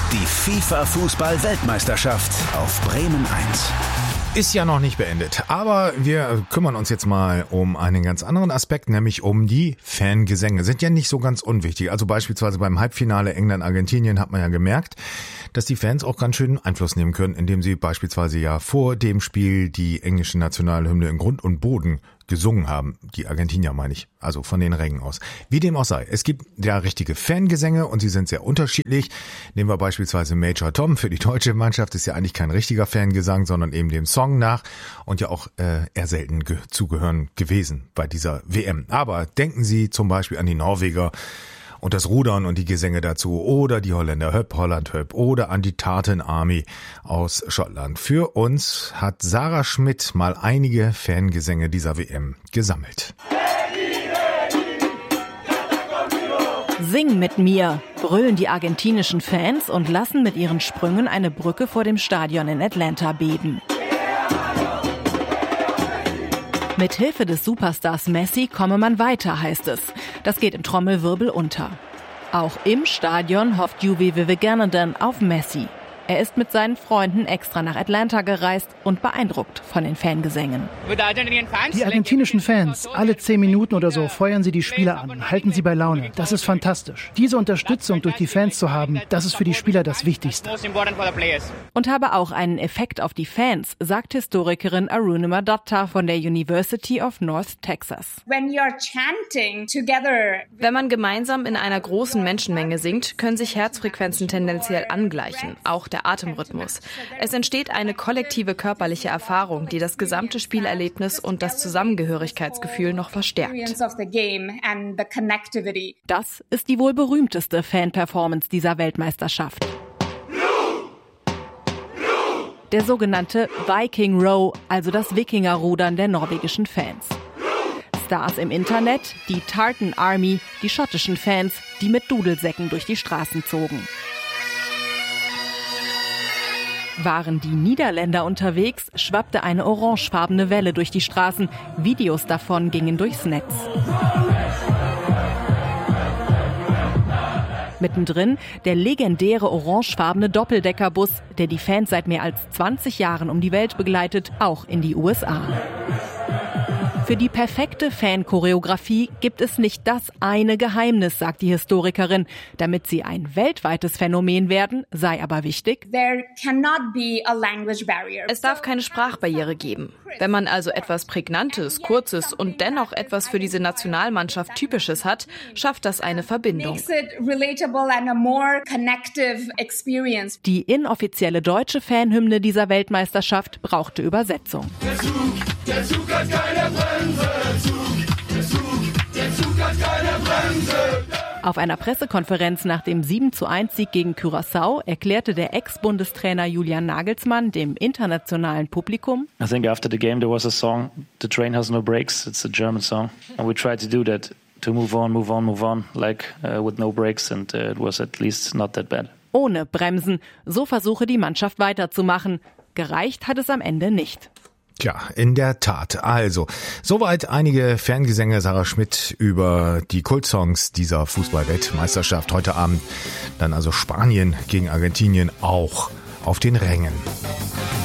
Die FIFA-Fußball-Weltmeisterschaft auf Bremen 1. Ist ja noch nicht beendet, aber wir kümmern uns jetzt mal um einen ganz anderen Aspekt, nämlich um die Fangesänge. Sind ja nicht so ganz unwichtig. Also beispielsweise beim Halbfinale England-Argentinien hat man ja gemerkt, dass die Fans auch ganz schön Einfluss nehmen können, indem sie beispielsweise ja vor dem Spiel die englische Nationalhymne in Grund und Boden gesungen haben. Die Argentinier meine ich, also von den Rängen aus. Wie dem auch sei, es gibt ja richtige Fangesänge und sie sind sehr unterschiedlich. Nehmen wir beispielsweise Major Tom für die deutsche Mannschaft, ist ja eigentlich kein richtiger Fangesang, sondern eben dem Song nach und ja auch eher selten zugehören gewesen bei dieser WM. Aber denken Sie zum Beispiel an die Norweger und das Rudern und die Gesänge dazu oder die Holländer Höpp, Holland Höpp oder an die Tartan Army aus Schottland. Für uns hat Sarah Schmidt mal einige Fangesänge dieser WM gesammelt. Sing mit mir, brüllen die argentinischen Fans und lassen mit ihren Sprüngen eine Brücke vor dem Stadion in Atlanta beben. Mit Hilfe des Superstars Messi komme man weiter, heißt es. Das geht im Trommelwirbel unter. Auch im Stadion hofft Juve Vivekananda auf Messi. Er ist mit seinen Freunden extra nach Atlanta gereist und beeindruckt von den Fangesängen. Die argentinischen Fans, alle 10 Minuten oder so feuern sie die Spieler an, halten sie bei Laune. Das ist fantastisch. Diese Unterstützung durch die Fans zu haben, das ist für die Spieler das Wichtigste. Und habe auch einen Effekt auf die Fans, sagt Historikerin Arunima Datta von der University of North Texas. Wenn man gemeinsam in einer großen Menschenmenge singt, können sich Herzfrequenzen tendenziell angleichen, auch der Atemrhythmus. Es entsteht eine kollektive körperliche Erfahrung, die das gesamte Spielerlebnis und das Zusammengehörigkeitsgefühl noch verstärkt. Das ist die wohl berühmteste Fan-Performance dieser Weltmeisterschaft. Der sogenannte Viking Row, also das Wikingerrudern der norwegischen Fans. Stars im Internet, die Tartan Army, die schottischen Fans, die mit Dudelsäcken durch die Straßen zogen. Waren die Niederländer unterwegs, schwappte eine orangefarbene Welle durch die Straßen. Videos davon gingen durchs Netz. Mittendrin der legendäre orangefarbene Doppeldeckerbus, der die Fans seit mehr als 20 Jahren um die Welt begleitet, auch in die USA. Für die perfekte Fan-Choreografie gibt es nicht das eine Geheimnis, sagt die Historikerin. Damit sie ein weltweites Phänomen werden, sei aber wichtig: Es darf keine Sprachbarriere geben. Wenn man also etwas Prägnantes, Kurzes und dennoch etwas für diese Nationalmannschaft Typisches hat, schafft das eine Verbindung. Die inoffizielle deutsche Fanhymne dieser Weltmeisterschaft brauchte Übersetzung. Der Zug hat keine Bremse, der Zug hat keine Bremse. Auf einer Pressekonferenz nach dem 7:1-Sieg gegen Curaçao erklärte der Ex-Bundestrainer Julian Nagelsmann dem internationalen Publikum: I think after the game there was a song, The Train Has No Brakes. It's a German song. And we tried to do that, to move on, like with no brakes, and it was at least not that bad. Ohne Bremsen, so versuche die Mannschaft weiterzumachen. Gereicht hat es am Ende nicht. Tja, in der Tat. Also, soweit einige Fangesänge Sarah Schmidt über die Kultsongs dieser Fußball-Weltmeisterschaft heute Abend. Dann also Spanien gegen Argentinien auch auf den Rängen.